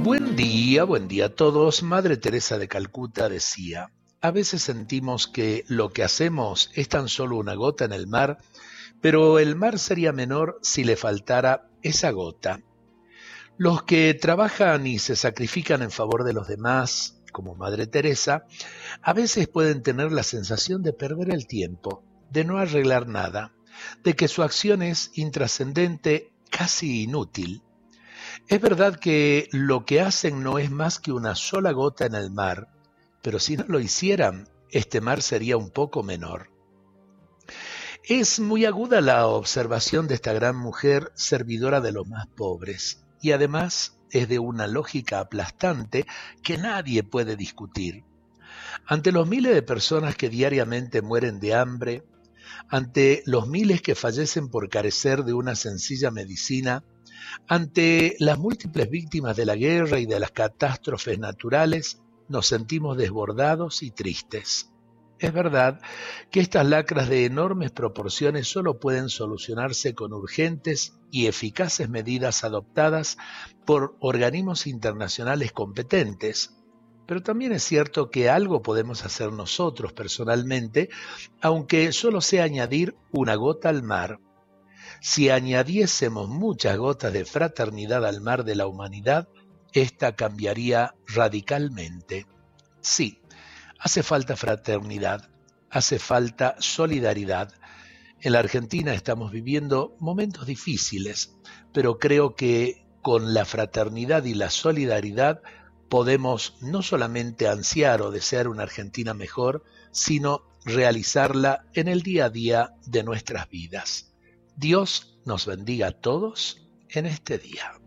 Buen día a todos. Madre Teresa de Calcuta decía, a veces sentimos que lo que hacemos es tan solo una gota en el mar, pero el mar sería menor si le faltara esa gota. Los que trabajan y se sacrifican en favor de los demás, como Madre Teresa, a veces pueden tener la sensación de perder el tiempo, de no arreglar nada, de que su acción es intrascendente, casi inútil. Es verdad que lo que hacen no es más que una sola gota en el mar, pero si no lo hicieran, este mar sería un poco menor. Es muy aguda la observación de esta gran mujer servidora de los más pobres, y además es de una lógica aplastante que nadie puede discutir. Ante los miles de personas que diariamente mueren de hambre, ante los miles que fallecen por carecer de una sencilla medicina, ante las múltiples víctimas de la guerra y de las catástrofes naturales, nos sentimos desbordados y tristes. Es verdad que estas lacras de enormes proporciones solo pueden solucionarse con urgentes y eficaces medidas adoptadas por organismos internacionales competentes, pero también es cierto que algo podemos hacer nosotros personalmente, aunque solo sea añadir una gota al mar. Si añadiésemos muchas gotas de fraternidad al mar de la humanidad, esta cambiaría radicalmente. Sí, hace falta fraternidad, hace falta solidaridad. En la Argentina estamos viviendo momentos difíciles, pero creo que con la fraternidad y la solidaridad podemos no solamente ansiar o desear una Argentina mejor, sino realizarla en el día a día de nuestras vidas. Dios nos bendiga a todos en este día.